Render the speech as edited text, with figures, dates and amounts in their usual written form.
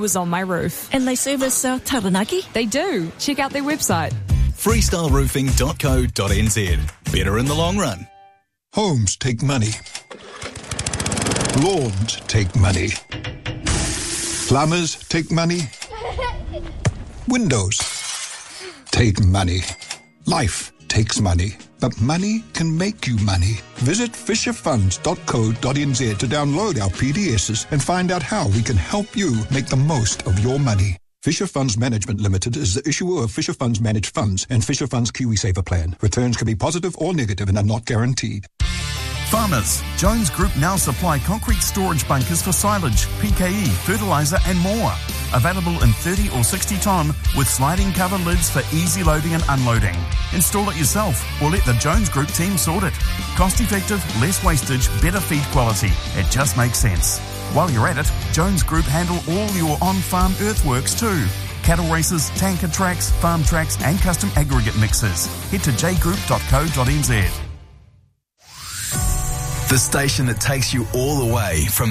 was on my roof. And they service Taranaki? They do. Check out their website. freestyleroofing.co.nz. Better in the long run. Homes take money. Lawns take money. Plumbers take money. Windows take money. Life takes money. But money can make you money. Visit fisherfunds.co.nz to download our PDSs and find out how we can help you make the most of your money. Fisher Funds Management Limited is the issuer of Fisher Funds Managed Funds and Fisher Funds KiwiSaver Plan. Returns can be positive or negative and are not guaranteed. Farmers, Jones Group now supply concrete storage bunkers for silage, PKE, fertiliser and more. Available in 30 or 60 tonne with sliding cover lids for easy loading and unloading. Install it yourself or let the Jones Group team sort it. Cost effective, less wastage, better feed quality. It just makes sense. While you're at it, Jones Group handle all your on-farm earthworks too. Cattle races, tanker tracks, farm tracks and custom aggregate mixers. Head to jgroup.co.nz. The station that takes you all the way from